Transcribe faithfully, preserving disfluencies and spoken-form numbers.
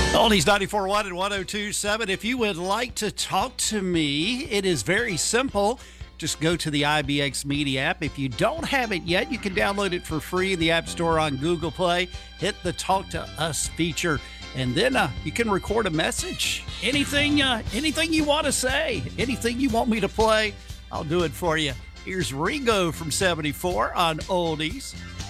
Oldies ninety-four point one and one oh two point seven. If you would like to talk to me, it is very simple. Just go to the I B X Media app. If you don't have it yet, you can download it for free in the App Store on Google Play. Hit the Talk to Us feature, and then uh, you can record a message. Anything, uh, anything you want to say, anything you want me to play, I'll do it for you. Here's Ringo from seventy-four on Oldies